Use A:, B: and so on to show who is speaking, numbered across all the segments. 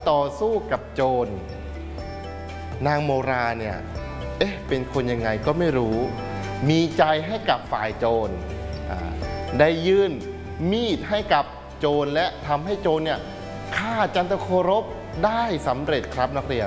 A: ต่อสู้กับโจรนางโมราเนี่ยเป็นคนยังไงก็ไม่รู้มีใจให้กับฝ่ายโจรได้ยื่นมีดให้กับโจรและทำให้โจรเนี่ยฆ่าจันทโครบได้สำเร็จครับนักเรียน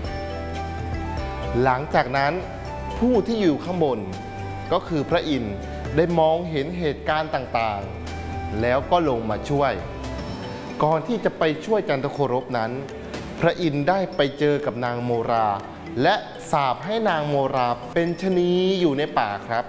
A: หลังจากนั้นผู้ที่อยู่ข้างบนก็คือพระอินทร์ได้มองเห็นเหตุการณ์ต่างๆแล้วก็ลงมาช่วยก่อนที่จะไปช่วยจันทโครบนั้นพระอินทร์ได้ไปเจอกับนางโมราและสาปให้นางโมราเป็นชนีอยู่ในป่าครับ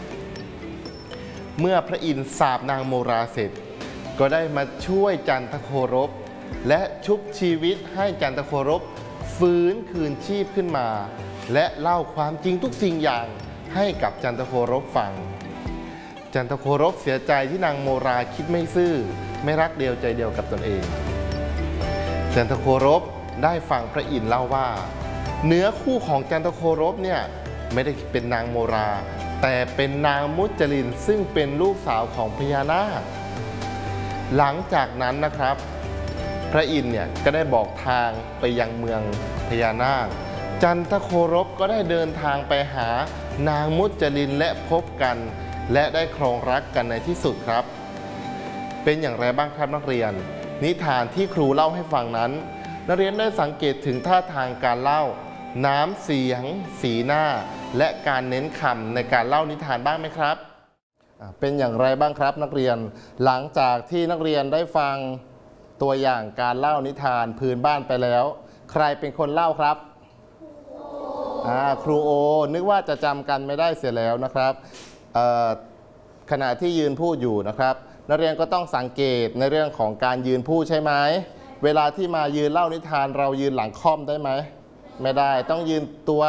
A: เมื่อพระอินทร์สาปนางโมราเสร็จก็ได้มาช่วยจันทโครบและชุบชีวิตให้จันทโครบฟื้นคืนชีพขึ้นมาและเล่าความจริงทุกสิ่งอย่างให้กับจันทโครบฟังจันทโครบเสียใจที่นางโมราคิดไม่ซื่อไม่รักเดียวใจเดียวกับตนเองจันทโครบได้ฟังพระอินทร์เล่าว่าเนื้อคู่ของจันทโครบเนี่ยไม่ได้เป็นนางโมราแต่เป็นนางมุจลินซึ่งเป็นลูกสาวของพญานาคหลังจากนั้นนะครับพระอินทร์เนี่ยก็ได้บอกทางไปยังเมืองพญานาคจันทโครบก็ได้เดินทางไปหานางมุจลินและพบกันและได้ครองรักกันในที่สุดครับเป็นอย่างไรบ้างครับนักเรียนนิทานที่ครูเล่าให้ฟังนั้นนักเรียนได้สังเกตถึงท่าทางการเล่าน้ำเสียงสีหน้าและการเน้นคำในการเล่านิทานบ้างไหมครับเป็นอย่างไรบ้างครับนักเรียนหลังจากที่นักเรียนได้ฟังตัวอย่างการเล่านิทานพื้นบ้านไปแล้วใครเป็นคนเล่าครับครูโอนึกว่าจะจำกันไม่ได้เสียแล้วนะครับขณะที่ยืนพูดอยู่นะครับนักเรียนก็ต้องสังเกตในเรื่องของการยืนพูดใช่ไหมเวลาที่มายืนเล่านิทานเรายืนหลังค่อมได้ไหมไม่ได้ต้องยืนตัว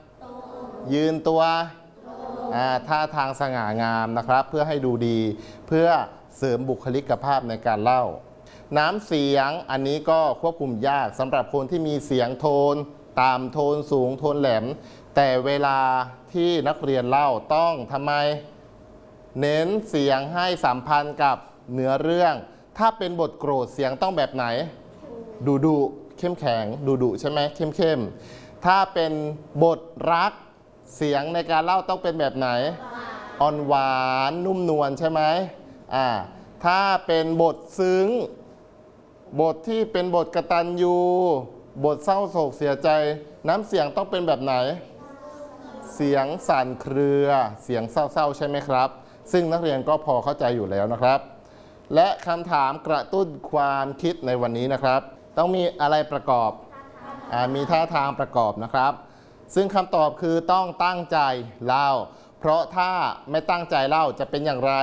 A: ท่าทางสง่างามนะครับเพื่อให้ดูดีเพื่อเสริมบุคลิกภาพในการเล่าน้ำเสียงอันนี้ก็ควบคุมยากสำหรับคนที่มีเสียงโทนต่ำโทนสูงโทนแหลมแต่เวลาที่นักเรียนเล่าต้องทำไมเน้นเสียงให้สัมพันธ์กับเนื้อเรื่องถ้าเป็นบทโกรธเสียงต้องแบบไหนดุเข้มแข็งดุใช่ไหมเข้มถ้าเป็นบทรักเสียงในการเล่าต้องเป็นแบบไหนอ่อนหวานนุ่มนวลใช่ไหมถ้าเป็นบทซึ้งบทที่เป็นบทกตัญญูบทเศร้าโศกเสียใจน้ำเสียงต้องเป็นแบบไหนเสียงสั่นเครือเสียงเศร้าๆใช่ไหมครับซึ่งนักเรียนก็พอเข้าใจอยู่แล้วนะครับและคำถามกระตุ้นความคิดในวันนี้นะครับต้องมีอะไรประกอบมีท่าทางประกอบนะครับซึ่งคำตอบคือต้องตั้งใจเล่าเพราะถ้าไม่ตั้งใจเล่าจะเป็นอย่างไร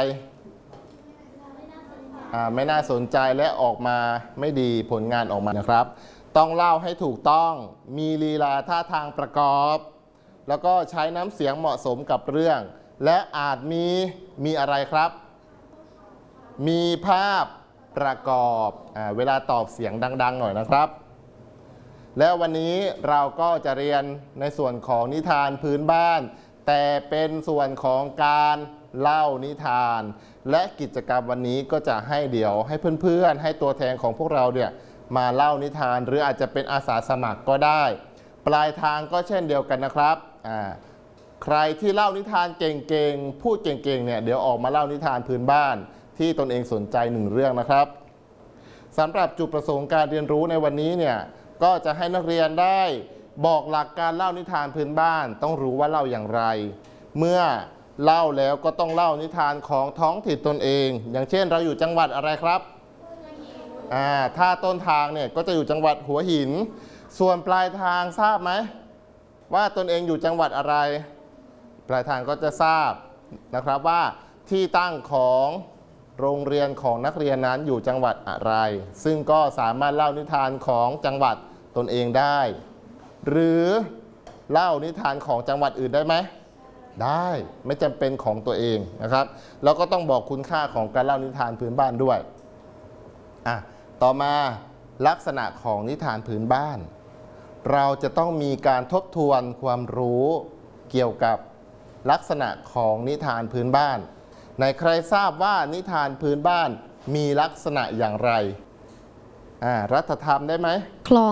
A: ไม่น่าสนใจและออกมาไม่ดีผลงานออกมานะครับต้องเล่าให้ถูกต้องมีลีลาท่าทางประกอบแล้วก็ใช้น้ำเสียงเหมาะสมกับเรื่องและอาจมีอะไรครับมีภาพประกอบเวลาตอบเสียงดังๆหน่อยนะครับแล้ววันนี้เราก็จะเรียนในส่วนของนิทานพื้นบ้านแต่เป็นส่วนของการเล่านิทานและกิจกรรมวันนี้ก็จะให้เดี๋ยวให้เพื่อนๆให้ตัวแทนของพวกเราเนี่ยมาเล่านิทานหรืออาจจะเป็นอาสาสมัครก็ได้ปลายทางก็เช่นเดียวกันนะครับใครที่เล่านิทานเก่งๆพูดเก่งๆเนี่ยเดี๋ยวออกมาเล่านิทานพื้นบ้านที่ตนเองสนใจหนึ่งเรื่องนะครับสำหรับจุดประสงค์การเรียนรู้ในวันนี้เนี่ยก็จะให้นักเรียนได้บอกหลักการเล่านิทานพื้นบ้านต้องรู้ว่าเล่าอย่างไรเมื่อเล่าแล้วก็ต้องเล่านิทานของท้องถิ่นตนเองอย่างเช่นเราอยู่จังหวัดอะไรครับถ้าต้นทางเนี่ยก็จะอยู่จังหวัดหัวหินส่วนปลายทางทราบไหมว่าตนเองอยู่จังหวัดอะไรปลายทางก็จะทราบนะครับว่าที่ตั้งของโรงเรียนของนักเรียนนั้นอยู่จังหวัดอะไรซึ่งก็สามารถเล่านิทานของจังหวัดตนเองได้หรือเล่านิทานของจังหวัดอื่นได้ไหมได้ไม่จำเป็นของตัวเองนะครับแล้วก็ต้องบอกคุณค่าของการเล่านิทานพื้นบ้านด้วยต่อมาลักษณะของนิทานพื้นบ้านเราจะต้องมีการทบทวนความรู้เกี่ยวกับลักษณะของนิทานพื้นบ้านไหนใครทราบว่านิทานพื้นบ้านมีลักษณะอย่างไรรัฐธรรมได้ไหม
B: คลอง